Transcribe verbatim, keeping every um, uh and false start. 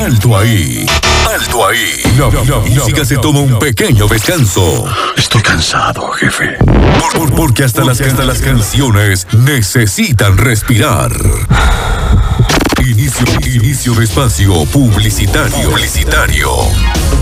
Alto ahí. Alto ahí. La, la música se toma un pequeño descanso. Estoy cansado, jefe. Por, por- porque hasta las, hasta las canciones necesitan respirar. Inicio, inicio de espacio publicitario. Publicitario.